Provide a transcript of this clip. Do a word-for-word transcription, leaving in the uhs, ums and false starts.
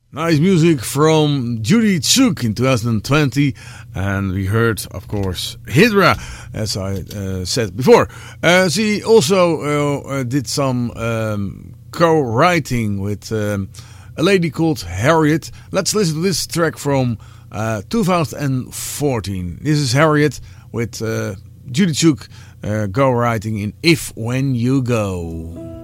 Nice music from Judy Tsuk in twenty twenty, and we heard, of course, Hydra, as I uh, said before. Uh, she also uh, uh, did some um, co-writing with um, a lady called Harriet. Let's listen to this track from uh, two thousand fourteen. This is Harriet with uh, Judy Tsuk uh, co-writing in If When You Go.